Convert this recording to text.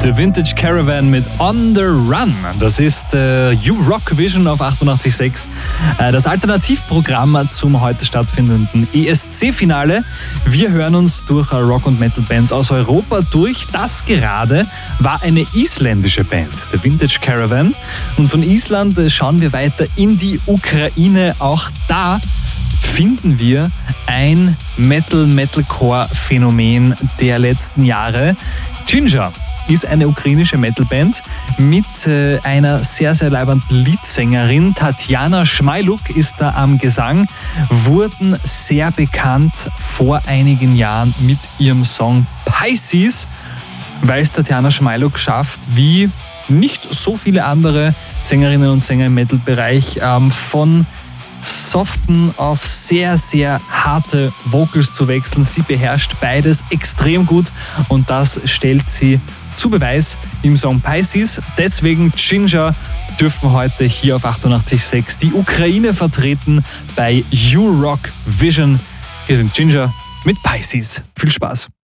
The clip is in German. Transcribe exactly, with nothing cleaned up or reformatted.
The Vintage Caravan mit On the Run. Das ist äh, You Rock Vision auf achtundachtzig Komma sechs. Äh, das Alternativprogramm zum heute stattfindenden E S C-Finale. Wir hören uns durch Rock- und Metal-Bands aus Europa durch. Das gerade war eine isländische Band, The Vintage Caravan. Und von Island äh, schauen wir weiter in die Ukraine. Auch da finden wir ein Metal-Metalcore-Phänomen der letzten Jahre. Jinja ist eine ukrainische Metalband mit äh, einer sehr, sehr leibenden Leadsängerin. Tatjana Schmailuk ist da am Gesang, wurden sehr bekannt vor einigen Jahren mit ihrem Song Pisces, weil es Tatjana Schmailuk schafft, wie nicht so viele andere Sängerinnen und Sänger im Metal-Bereich, ähm, von soften auf sehr, sehr harte Vocals zu wechseln. Sie beherrscht beides extrem gut und das stellt sie zu Beweis im Song Pisces. Deswegen Jinja dürfen heute hier auf achtundachtzig Komma sechs die Ukraine vertreten bei You Rock Vision. Hier sind Jinja mit Pisces. Viel Spaß!